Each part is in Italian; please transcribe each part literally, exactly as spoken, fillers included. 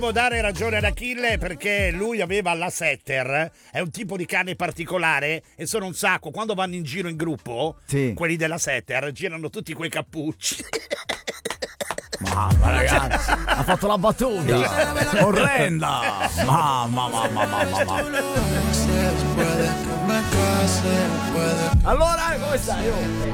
Devo dare ragione ad Achille perché lui aveva la setter, è un tipo di cane particolare e sono un sacco. Quando vanno in giro in gruppo, sì, quelli della setter girano tutti quei cappucci. Mamma ragazzi, ha fatto la battuta orrenda. Mamma, mamma, mamma, mamma. Allora, come stai?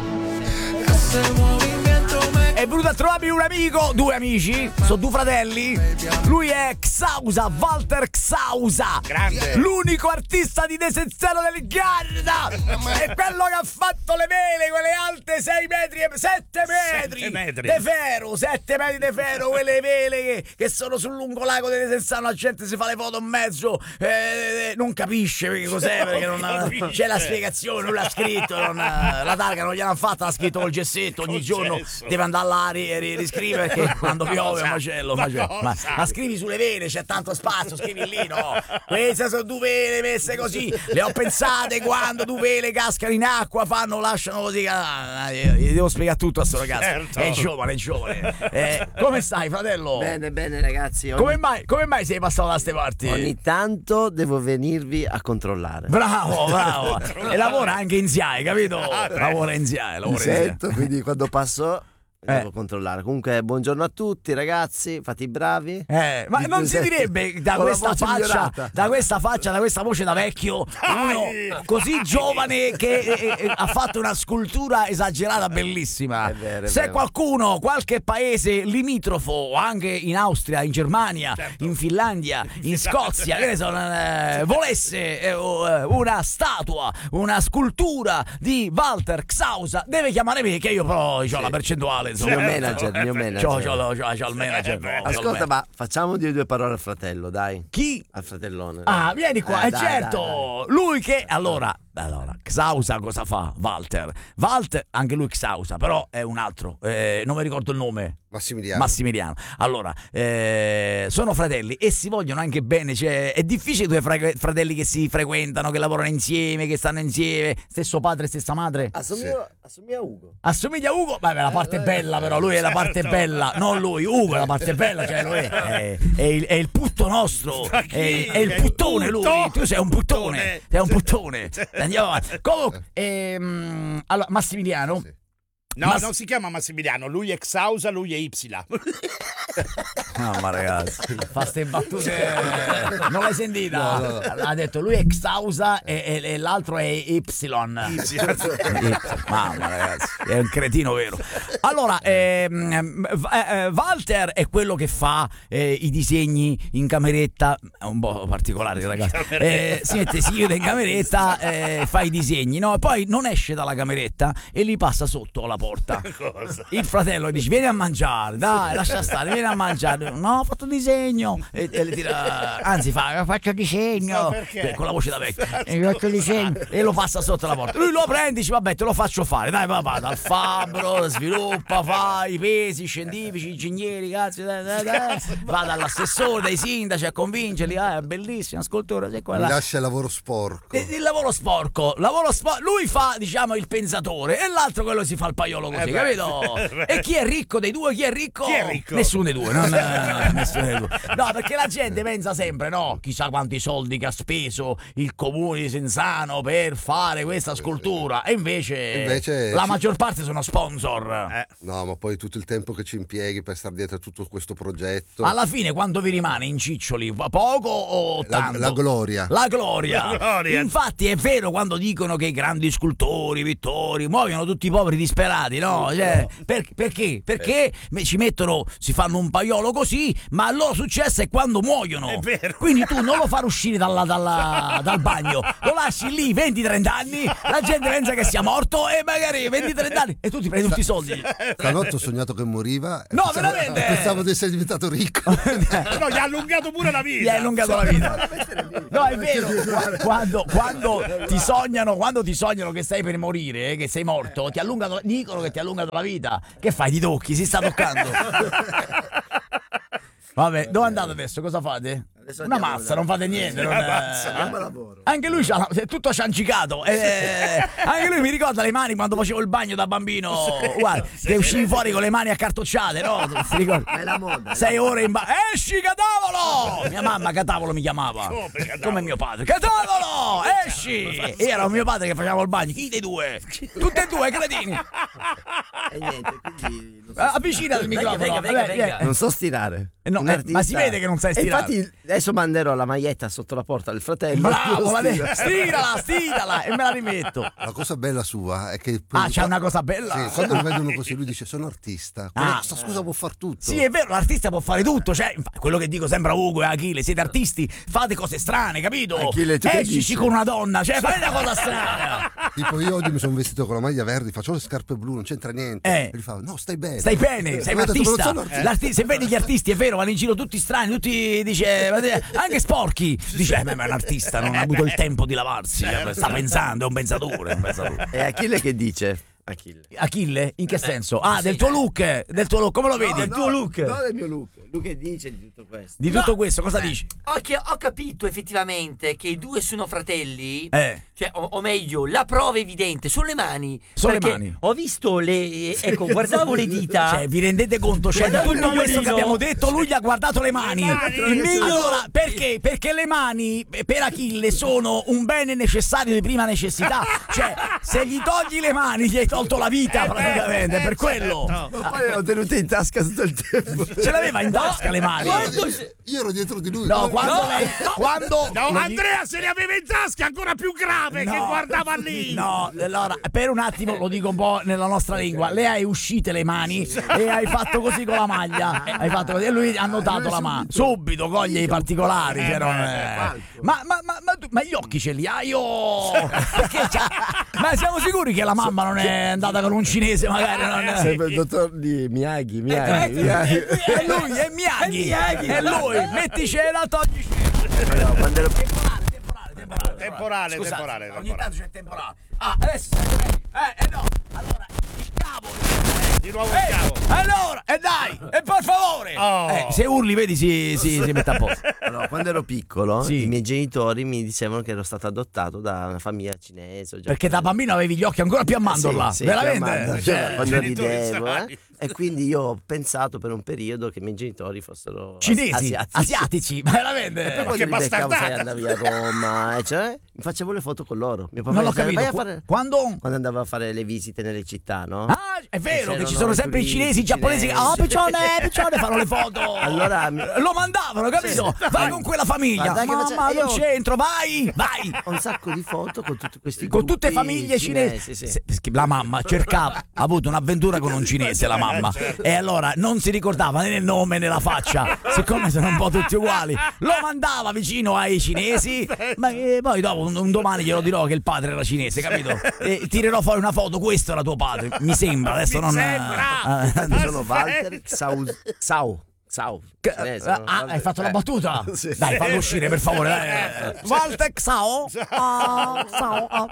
È venuto a trovarmi un amico, due amici, sono due fratelli. Lui è Xausa, Walter Xausa. Grande. L'unico artista di Desenzano del Garda. È quello che ha fatto le mele, quelle alte sei metri e sette metri. sette metri. De ferro, sette metri di ferro, quelle mele che, che sono sul lungolago di Desenzano. La gente si fa le foto in mezzo, eh, non capisce perché cos'è, perché non ha, c'è la spiegazione, non l'ha scritto, non, la targa non gliel'ha fatta, l'ha scritto col gessetto, ogni Col giorno gesso. deve andare là a ri- ri- riscrivere perché quando piove è un macello, Ma macello. Ma, cosa? ma scrivi sulle vene, c'è tanto spazio, scrivi lì, no? Queste sono due vene messe così, le ho pensate quando due vene cascano in acqua, fanno, lasciano così. Ah, gli devo spiegare tutto a sto ragazzo. Certo. È giovane, è giovane. Eh, come stai, fratello? Bene, bene ragazzi. Ogni, Come mai, come mai sei passato da ste parti? ogni tanto devo venirvi a controllare. Bravo, bravo. E lavora anche in S I A E, capito? Ah, beh. Lavora in S I A E, Mi lavora in S I A E. sento, quindi quando passo devo Eh. controllare. Comunque buongiorno a tutti ragazzi, fate i bravi. Eh, ma Di non più si se- direbbe da con la questa voce faccia, migliorata. da questa faccia, da questa voce da vecchio, uno Dai! così giovane che eh, eh, ha fatto una scultura esagerata bellissima. È vero, è Se vero. qualcuno, qualche paese limitrofo, anche in Austria, in Germania, Certo. in Finlandia, in Scozia, che ne so, eh, volesse eh, oh, eh, una statua, una scultura di Walter Xausa, deve chiamare me che io però ho la percentuale, Il insomma. mio manager, il mio manager. C'ho, c'ho, c'ho, c'ho, c'ho il manager. no, c'ho il Ascolta, manager. ma facciamo dire due parole al fratello, dai. Chi? Al fratellone. Ah, vieni qua, Eh, eh, dai, certo, dai, dai. lui che allora, allora, Xausa cosa fa? Walter. Walter, anche lui Xausa, però è un altro, eh, non mi ricordo il nome. Massimiliano. Massimiliano. Allora, eh, sono fratelli e si vogliono anche bene, cioè è difficile due fra- fratelli che si frequentano, che lavorano insieme, che stanno insieme, stesso padre, stessa madre. Assomiglia, assomiglia a Ugo. Assomiglia a Ugo, vabbè, la parte bella però, lui è la parte Certo. bella, non lui, Ugo è la parte bella, cioè lui è, è, è il, è il putto nostro, Ma chi? è, il- è il È il puttone lui, putto? tu sei un puttone, Puttone. sei un puttone. Andiamo avanti. Comunque, ehm, allora, Massimiliano, Sì. No, Mas- non si chiama Massimiliano, lui è Xausa, lui è Y. no ma ragazzi, fa ste battute, non l'hai sentita? No, no, no. Ha detto lui è Xausa e, e- e l'altro è Y. Mamma ragazzi, è un cretino vero. Allora, ehm, v- eh, Walter è quello che fa eh, i disegni in cameretta, è un po' particolare ragazzi. Eh, si mette, si chiude in cameretta, eh, fa i disegni, no? E poi non esce dalla cameretta e li passa sotto la porta. Cosa? Il fratello dice vieni a mangiare, dai, lascia stare, vieni a mangiare. No, ho fatto disegno. E, e le tira, anzi fa, faccio disegno. Ma perché? Eh, con la voce da vecchio. E faccio disegno. E lo passa sotto la porta. Lui lo prende e dice vabbè te lo faccio fare. Dai, va, va dal fabbro, sviluppa, fa i pesi, scientifici, ingegneri, cazzo. Dai, dai, dai. Va dall'assessore, dai sindaci a convincerli. Ah, è bellissima scultura, sei Mi quella. lascia il lavoro sporco. Il il lavoro sporco, lavoro sporco, lui fa diciamo il pensatore e l'altro quello si fa il paiolo così, Eh beh. capito? E chi è ricco dei due? Chi è ricco? Chi è ricco? Nessuno dei due, non, eh, nessuno dei due. No, perché la gente pensa sempre, no, chissà quanti soldi che ha speso il comune di Senzano per fare questa scultura e invece, Invece la ci- maggior parte sono sponsor. Eh, No, ma poi tutto il tempo che ci impieghi per stare dietro a tutto questo progetto. Alla fine quanto vi rimane in ciccioli? Poco o La, tanto? la gloria. La gloria. La gloria. Infatti è vero quando dicono che i grandi scultori, pittori muoiono tutti i poveri disperati, no? Cioè, per- perché? Perché me- ci mettono, si fanno un paiolo così, ma il loro successo è quando muoiono. È vero. Quindi tu non lo fai uscire dalla- dalla- dal bagno, lo lasci lì venti trenta anni, la gente pensa che sia morto e magari venti trenta anni e tu ti prendi tutti i soldi. Stanotte ho sognato che moriva. e No, pensavo- veramente? Pensavo di essere diventato ricco. no, gli ha allungato pure la vita. Gli hai allungato la vita. No, è vero. Qua- Quando, quando ti sognano, quando ti sognano che stai per morire, che sei morto, ti allungano, dicono che ti ha allungato la vita. Che fai? Ti tocchi? Si sta toccando. Vabbè, dove andate adesso? Cosa fate? Una mazza, non fate niente. Non, mazza, non lavoro. Anche lui c'ha, è tutto ciancicato. Eh, anche lui mi ricorda le mani quando facevo il bagno da bambino. Guarda, che uscivi fuori con le mani accartocciate, no? Ti ricordi? È la moda. Sei ore in bagno. Esci, Catavolo! Mia mamma Catavolo mi chiamava. Come mio padre. Catavolo! Esci! E era mio padre che faceva il bagno. Chi dei due? Tutti e due, cretini. E niente, quindi avvicina il microfono. Venga, venga, venga, venga. non so stirare. Eh no, eh, ma si vede che non sai stirare. E infatti adesso manderò la maglietta sotto la porta del fratello. Bravo, la de- stirala, stirala e me la rimetto. La cosa bella sua è che Ah, c'è una cosa bella. Sì, quando lo vedono così lui dice sono artista. Ah. Questa scusa può far tutto. Sì, è vero, l'artista può fare tutto, cioè, quello che dico sempre a Ugo e a Achille, siete artisti, fate cose strane, capito? Achille, tu che escici dici? con una donna, cioè fai una cosa strana. Tipo io oggi mi sono vestito con la maglia verde, faccio le scarpe blu, non c'entra niente. Eh. E lui fa no, stai bene. Stai bene, sei un Ho detto, "Ma non artista. sono artista." L'arti- se vedi gli artisti, è vero, vanno in giro tutti strani, tutti, dice, anche sporchi. Dice, eh, ma è un artista, non ha avuto il tempo di lavarsi, sta pensando, è un pensatore, è un pensatore. E Achille che dice? Achille. Achille? In che senso? Ah, del tuo look, del tuo look, come lo vedi? No, il tuo look. No, del mio look. Lui che dice di tutto questo? Di tutto No. questo, cosa dici? Ho, che- ho capito effettivamente che i due sono fratelli. Eh. Cioè, o, o meglio, la prova evidente sono le mani. Sono le Perché mani. Ho visto le. Ecco, guardavo le dita. Cioè, vi rendete conto? Cioè, da tutto questo che abbiamo detto, lui gli ha guardato le mani. Il miglior- allora, perché? Perché le mani eh, per Achille sono un bene necessario di prima necessità. Cioè, se gli togli le mani, gli hai tolto la vita, praticamente. Per quello. Ma poi l'ho tenuto in tasca tutto il tempo. Ce l'aveva in tasca le mani. Io ero dietro di lui. No, quando lei. Quando. No, lo- Andrea se ne aveva in tasca, ancora più grave, che No. guardava lì. No, allora per un attimo lo dico un po' nella nostra lingua. Le hai uscite le mani e hai fatto così con la maglia. Hai fatto così e lui ha notato la mano. Subito coglie i particolari. Che non è- Ma, ma, ma, ma, tu- ma gli occhi ce li hai? Oh! Perché c'ha- Ma siamo sicuri che la mamma non è andata con un cinese, magari? Non è... Sempre il dottor di Miyagi, Miyagi, Ecco, Miyagi. è lui, è Miyagi, è lui. Metticela, togli. No, quando ero- Temporale, temporale, temporale. Temporale, Scusate, temporale, ogni temporale. tanto c'è temporale. Ah, adesso eh, eh no. Allora, il cavo. Di nuovo il Eh, cavo. allora, e dai, e per favore. Oh. Eh, se urli, vedi, si, si, si mette a posto. no, quando ero piccolo, Sì. i miei genitori mi dicevano che ero stato adottato da una famiglia cinese. o Perché da bambino avevi gli occhi ancora più a mandorla. Sì, sì, veramente. chiamando, Cioè, quando genitori ridevo, sani. eh. E quindi io ho pensato per un periodo che i miei genitori fossero cinesi, asiatici. asiatici, veramente. E poi quando che li beccavo, sai, bastardata. andavi a Roma, cioè, mi facevo le foto con loro. Mio papà Non l'ho diceva, capito. "Vai a Qu- fare-" Quando? quando andavo a fare le visite nelle città, no? Ah, è vero E che ci c'erano sono i sempre i turisti cinesi, i giapponesi che cinesi. ah, piccione, piccione, fanno le foto. Allora mi- lo mandavano, capito? Vai con quella famiglia. Guarda che Mamma, faccia- non io- c'entro, vai, vai. Ho un sacco di foto con tutti questi Con tutte gruppi famiglie cinesi. sì. Se- perché la mamma cercava, ha avuto un'avventura con un cinese, la mamma, e allora non si ricordava né il nome né la faccia, siccome sono un po' tutti uguali. Lo mandava vicino ai cinesi, ma eh, poi dopo un, un domani glielo dirò che il padre era cinese, capito? E tirerò fuori una foto, questo era tuo padre, mi sembra, adesso Mi non sembra. eh, Tanto sono Aspetta. Walter Sau Sau Sau Che- cinese, ah, no? ah, hai fatto la battuta? Sì. Dai, fallo uscire per favore. Dai. Walter Sao. Ah, Sao, ah.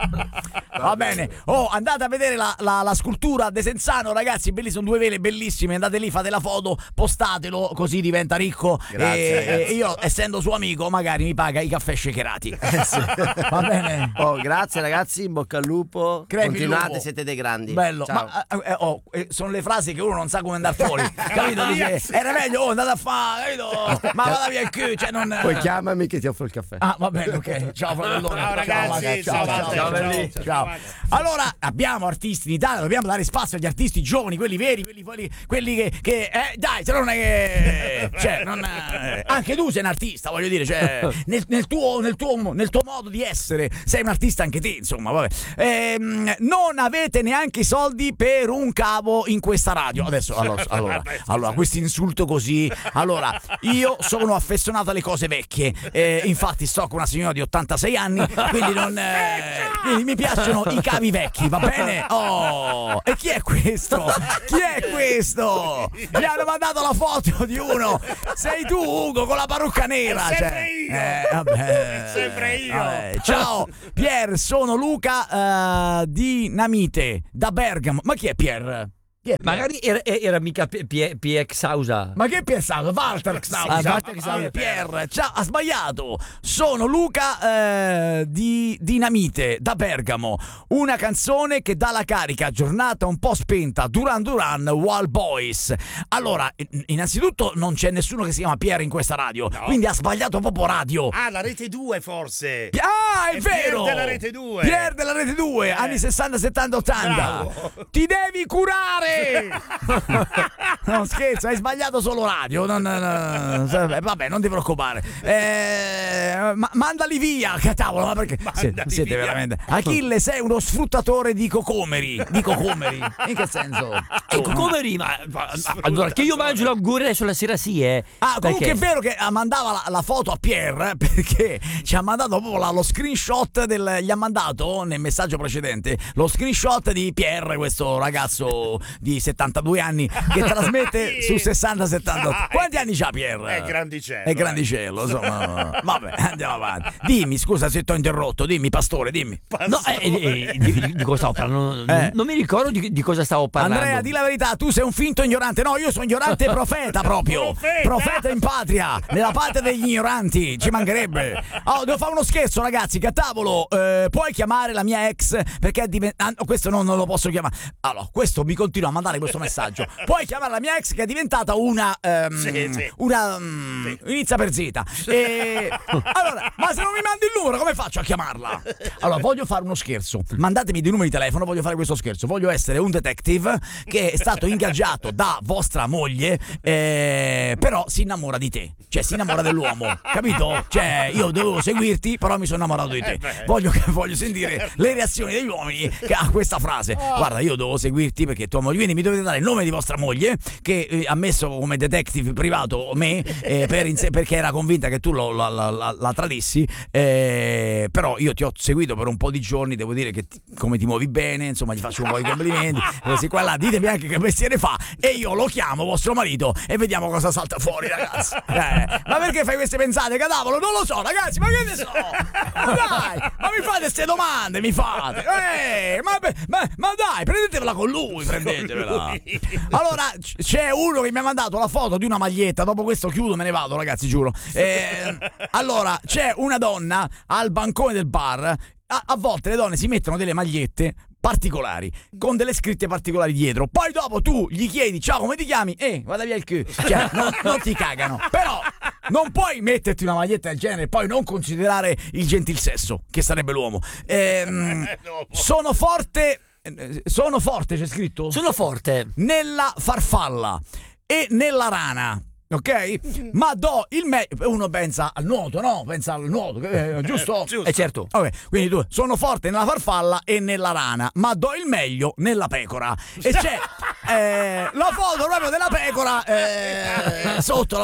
Va bene. Oh, andate a vedere la, la, la scultura De Senzano, ragazzi. Belli, sono due vele bellissime. Andate lì, fate la foto, postatelo, così diventa ricco. Grazie, e, ragazzi. e io, essendo suo amico, magari mi paga i caffè shakerati. Va bene. Oh, grazie ragazzi, in bocca al lupo. Crepi il Continuate, lupo. siete dei grandi. Bello, Ciao. ma eh, eh, oh, eh, sono le frasi che uno non sa come andare fuori. Capito? Dice, era meglio, oh, andate a fare, capito? Ma vada via il culo, cioè non. Poi chiamami che ti offro il caffè. Ah, va bene, ok. Ciao, fratello. Ciao, ragazzi, ciao, ciao, ciao, ciao, ciao, ciao, ciao. ciao. Allora, abbiamo artisti in Italia, dobbiamo dare spazio agli artisti giovani, quelli veri, quelli, quelli, quelli che, che eh, dai, se no non è che. Cioè, non, eh, anche tu sei un artista, voglio dire, cioè, nel, nel, tuo, nel, tuo, nel tuo modo di essere, sei un artista anche te, insomma, vabbè. Ehm, non avete neanche i soldi per un cavo in questa radio. Adesso, allora, allora, allora questo insulto così. Allora, io sono affezionato alle cose vecchie, eh, infatti sto con una signora di ottantasei anni, quindi non eh, quindi mi piacciono i cavi vecchi, va bene? Oh, e chi è questo? Chi è questo? Mi hanno mandato la foto di uno. Sei tu, Ugo, con la parrucca nera. È sempre cioè. io. Eh, vabbè. È sempre io. Vabbè. Ciao, Pier, sono Luca eh, di Namite, da Bergamo. Ma chi è Pier? Magari era, era mica P X Sausa. Ma che P X Sausa? Walter Xausa. Ah, Walter Xausa. Ah, Pierre, ciao, ha sbagliato. Sono Luca eh, di Dinamite da Bergamo. Una canzone che dà la carica, giornata un po' spenta, Duran Duran, Wild Boys. Allora, innanzitutto non c'è nessuno che si chiama Pierre in questa radio, no. Quindi ha sbagliato proprio radio. Ah, la Rete due forse. Ah, è, è vero. Pierre della Rete due. Pierre della Rete due, eh. anni sessanta, settanta, ottanta. Bravo. Ti devi curare. No, scherzo, hai sbagliato solo radio. Non, non, non, vabbè, non ti preoccupare. Eh, ma, mandali via, cavolo, ma perché siete, siete veramente. Achille, sei uno sfruttatore di cocomeri. Di cocomeri. In che senso? I cocomeri, ma, ma allora che io mangio l'augurio adesso la sera sì, eh. Ah, comunque perché? È vero che mandava la, la foto a Pierre, eh, perché ci ha mandato proprio la, lo screenshot del, gli ha mandato nel messaggio precedente lo screenshot di Pierre, questo ragazzo di settantadue anni che trasmette su sessanta settanta. Quanti anni c'ha Pierre? È grandicello. È grandicello, insomma. Vabbè, andiamo avanti. Dimmi, scusa se ti ho interrotto, dimmi pastore, dimmi. Pastore. No, eh, eh, di, di, di cosa stavo parlando? Non, eh. non mi ricordo di, di cosa stavo parlando. Andrea, di la verità, tu sei un finto ignorante. No, io sono ignorante profeta proprio. Profeta. Profeta in patria, nella patria degli ignoranti, ci mancherebbe. Oh, devo fare uno scherzo, ragazzi, che a tavolo eh, puoi chiamare la mia ex perché è diventata. Ah, questo non, non lo posso chiamare. Allora, questo mi continua a mandare questo messaggio. Puoi chiamare la mia ex che è diventata una um, sì, sì. una um, sì. inizia per Z. E allora, ma se non mi mandi il numero, come faccio a chiamarla? Allora, voglio fare uno scherzo. Mandatemi dei numeri di telefono, voglio fare questo scherzo. Voglio essere un detective che è stato ingaggiato da vostra moglie, eh, però si innamora di te. Cioè, si innamora dell'uomo, capito? Cioè, io dovevo seguirti, però mi sono innamorato di te. Voglio, voglio sentire le reazioni degli uomini a questa frase. Guarda, io dovevo seguirti perché tua moglie, quindi mi dovete dare il nome di vostra moglie che eh, ha messo come detective privato me eh, per inse- perché era convinta che tu lo, la, la, la, la tradissi, eh, però io ti ho seguito per un po' di giorni, devo dire che ti, come ti muovi bene, insomma gli faccio un po' di complimenti, così qua là, ditemi anche che mestiere fa e io lo chiamo vostro marito e vediamo cosa salta fuori, ragazzi. Eh, ma perché fai queste pensate, cadavolo? Non lo so, ragazzi, ma che ne so? Ma dai, ma mi fate queste domande, mi fate? Eh, ma, ma, ma dai, prendetevela con lui, prendetevela. Allora, c'è uno che mi ha mandato la foto di una maglietta, dopo questo chiudo, me ne vado, ragazzi, giuro. Eh, allora, c'è una donna al bancone del bar, a, a volte le donne si mettono delle magliette particolari con delle scritte particolari dietro, poi dopo tu gli chiedi ciao come ti chiami e eh, vada via il culo, cioè non, non ti cagano, però non puoi metterti una maglietta del genere e poi non considerare il gentil sesso che sarebbe l'uomo. Ehm, sono forte sono forte c'è scritto? Sono forte nella farfalla e nella rana. Ok? Ma do il meglio. Uno pensa al nuoto, no? Pensa al nuoto, eh, giusto? Eh, giusto. Eh, certo. Ok, quindi tu sono forte nella farfalla e nella rana, ma do il meglio nella pecora. E c'è eh, la foto proprio della pecora eh, sotto.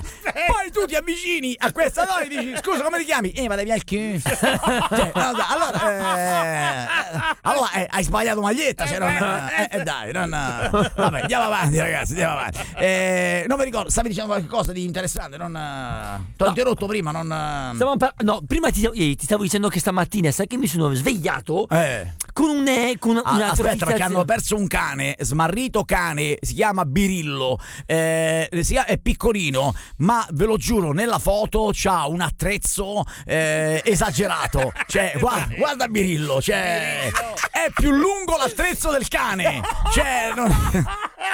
Poi tu ti avvicini a questa donna e dici: scusa, come ti chiami? Eh, vada via il culo. Cioè, allora, eh, allora eh, hai sbagliato maglietta. Cioè, non, eh, eh, dai, non, vabbè, andiamo avanti, ragazzi, andiamo avanti. Eh, non mi ricordo, stavi dicendo qualcosa di interessante, non ti ho no. interrotto prima, non par- no, prima ti, eh, ti stavo dicendo che stamattina sai che mi sono svegliato eh. con un eh, con ah, una aspetta, perché hanno perso un cane, smarrito cane, si chiama Birillo, eh, è piccolino, ma ve lo giuro, nella foto c'ha un attrezzo eh, esagerato, cioè guarda, guarda Birillo, cioè è più lungo l'attrezzo del cane, cioè non...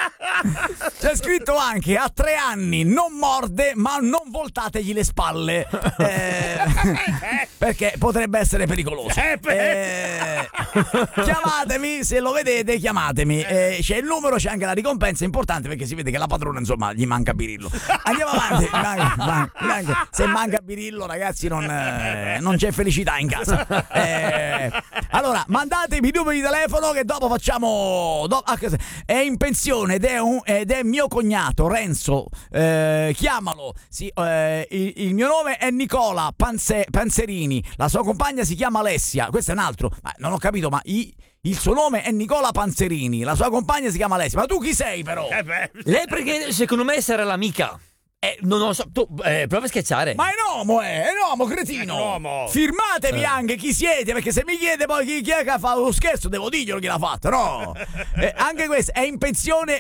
c'è scritto anche a tre anni non morde ma non voltategli le spalle eh, perché potrebbe essere pericoloso. eh, chiamatemi se lo vedete, chiamatemi, eh, c'è il numero, c'è anche la ricompensa importante perché si vede che la padrona insomma gli manca Birillo. Andiamo avanti, manca, manca, manca. Se manca Birillo ragazzi non, eh, non c'è felicità in casa. eh, allora mandatemi i numeri di telefono che dopo facciamo do, ah, è in pensione ed è, un, ed è mio cognato Renzo, eh, chiamalo. Sì, eh, il, il mio nome è Nicola Panze, Panzerini, la sua compagna si chiama Alessia, questo è un altro, ma non ho capito, ma i, il suo nome è Nicola Panzerini, la sua compagna si chiama Alessia, ma tu chi sei però? Eh beh. Lei perché secondo me sarà l'amica. Eh, non lo so, tu eh, prova a scherzare. Ma è un uomo, è, è un uomo, cretino. È un uomo. Firmatevi Eh. anche chi siete, perché se mi chiede poi chi, chi è che ha fatto lo scherzo, devo dirglielo chi l'ha fatto, no? Eh, anche questo è in pensione